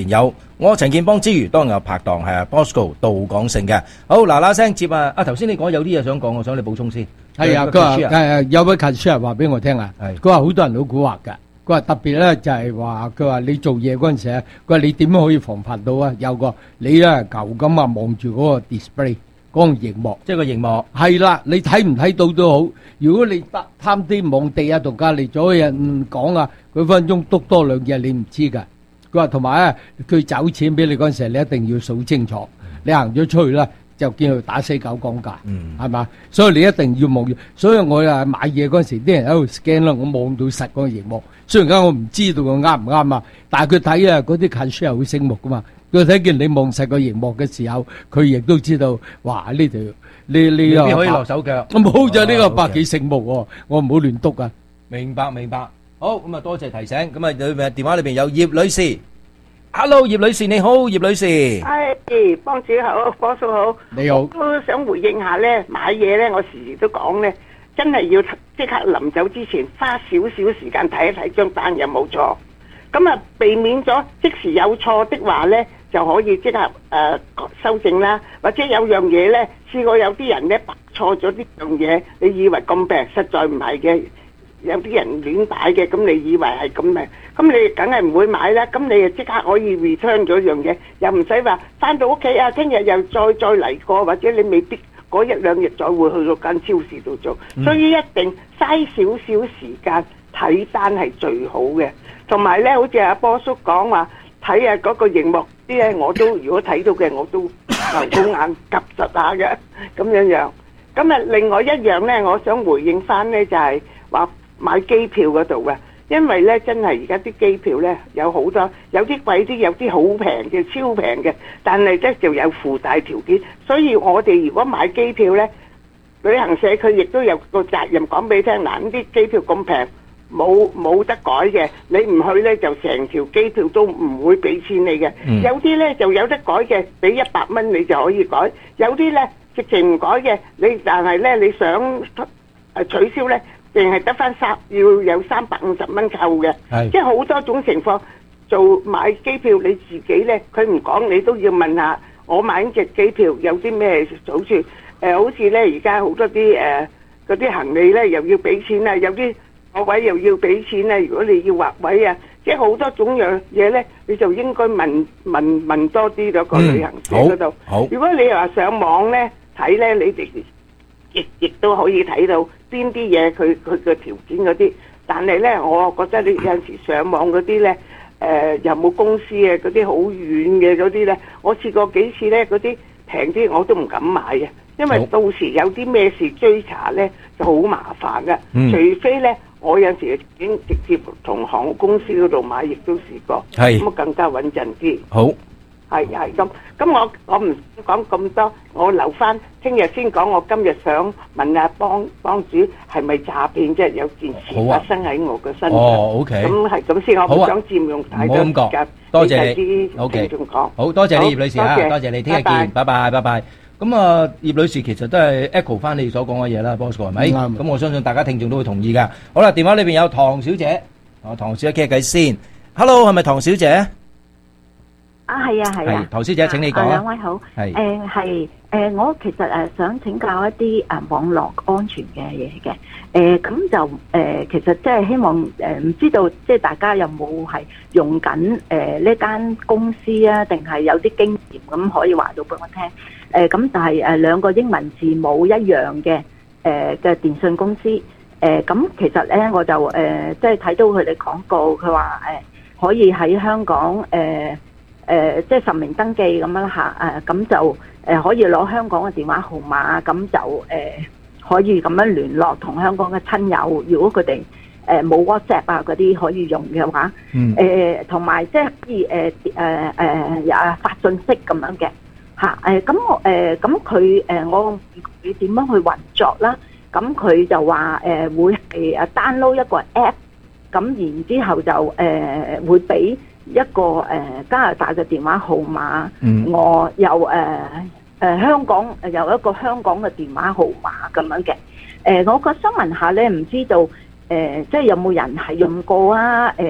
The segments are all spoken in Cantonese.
有我陳建邦之餘，當然有拍檔係Bosco 杜廣盛嘅。好嗱聲接啊！頭先你講有啲嘢想講，我想你補充先。 係啊，佢話有位 cashier 話俾我聽啊，佢話好多人好蠱惑㗎。佢話特別咧就係話，佢話你做嘢嗰陣時咧，佢話你點樣可以防範到啊？有個你咧舊咁啊，望住嗰個 display 嗰個熒幕， 即係個熒幕係啦，你睇唔睇到都好。如果你貪啲望地啊同隔離咗嘅人講啊，佢分鐘篤多兩嘢你唔知㗎。佢話同埋咧，佢找錢俾你嗰陣時，你一定要數清楚。你行咗出去啦，就見佢打死狗講價，係嘛？所以你一定要望住。所以我啊買嘢嗰陣時，啲人喺度 scan 啦，我望到實嗰個熒幕。雖然間我唔知道佢啱唔啱啊，但係佢睇啊嗰啲 cashier 好醒目噶嘛。佢睇見你望實個熒幕嘅時候，佢亦都知道，哇！呢條你邊可以落手腳？ 冇咗呢個百幾醒目喎，我唔好亂篤啊！ 明白。好咁啊，多謝提醒。咁啊，電話裏邊有葉女士。Hello， 葉女士你好，葉女士。 係，幫主好，波叔好。 你好。 我都想回應下咧，買嘢咧，我時時都講咧，真係要即刻臨走之前花少少時間睇一睇張單有冇錯。咁啊，避免咗即時有錯的話咧，就可以即刻修正啦。或者有樣嘢咧，試過有啲人咧擺錯咗呢樣嘢，你以為咁平，實在唔係嘅。有啲人亂擺嘅，咁你以為係咁咪，咁你梗係唔會買啦。咁你就即刻可以 return 咗樣嘢，又唔使話翻到屋企啊，聽日又再嚟過，或者你未必嗰一兩日再會去到間超市度做。所以一定嘥少少時間睇單係最好嘅。同埋咧，好似阿波叔講話睇下嗰個熒幕啲咧，我都如果睇到嘅我都流公眼及實下嘅咁樣。咁啊，另外一樣咧，我想回應翻咧就係話買機票嗰度嘅，因為咧真係而家啲機票咧有好多，有啲貴啲，有啲好平嘅，超平嘅，但係咧就有附帶條件，所以我哋如果買機票咧，旅行社佢亦都有個責任講俾你聽，嗱，呢啲機票咁平，冇得改嘅，你唔去咧就成條機票都唔會俾錢你嘅。有啲咧就有得改嘅，俾100蚊你就可以改，有啲咧直情唔改嘅，但係咧你想取消咧，淨係得翻要有350蚊扣嘅，即係好多種情況。做買機票你自己咧，佢唔講你都要問下，我買呢隻機票有啲咩好處？好似咧而家好多啲嗰啲行李咧又要俾錢啊，有啲座位又要俾錢啊。如果你要劃位啊，即係好多種樣嘢咧，你就應該問多啲嗰個旅行社嗰度。好，如果你話上網咧睇咧，你哋亦都可以睇到邊啲嘢佢嘅條件嗰啲。但係咧，我覺得你有陣時上網嗰啲咧，又冇公司啊，嗰啲好遠嘅嗰啲咧，我試過幾次咧，嗰啲平啲我都唔敢買嘅，因為到時有啲咩事追查咧就好麻煩嘅。除非咧，我有時已經直接同航空公司嗰度買，亦都試過，咁啊更加穩陣啲。好，係咁。咁我唔講咁多，我留翻聽日先講。我今日想問下幫主係咪詐騙啫？有件事發生喺我嘅身上。 OK。咁係咁先，我唔想佔用太多時間。 多謝你。OK。好多謝你葉女士啊，多謝你，聽日見，拜拜。咁啊，葉女士其實都係 echo 翻你所講嘅嘢啦，Bosco 係咪？咁我相信大家聽眾都會同意噶。好啦，電話裏邊有唐小姐，唐小姐傾下偈先。Hello， 係咪唐小姐？ 係啊， 唐小姐，請你講。 兩位好。我其實想請教一啲網絡安全嘅嘢嘅。咁就其實即係希望唔知道即係大家有冇係用緊呢間公司啊，定係有啲經驗咁可以話到俾我聽。咁就係兩個英文字母一樣嘅嘅電信公司。咁其實咧我就即係睇到佢哋廣告，佢話可以喺香港即係實名登記咁樣嚇，咁就可以攞香港嘅電話號碼，咁就可以咁樣聯絡同香港嘅親友。如果佢哋冇 WhatsApp 啊嗰啲可以用嘅話，同埋即係可以發信息咁樣嘅嚇。咁佢我點樣去運作啦？咁佢就話會係download 一個 app， 咁然之後就會俾一個加拿大嘅電話號碼，我有香港有一個香港嘅電話號碼咁樣嘅。我個想問下咧，唔知道即係有冇人係用過啊？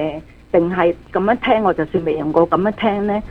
定係咁樣聽我就算未用過咁樣聽呢？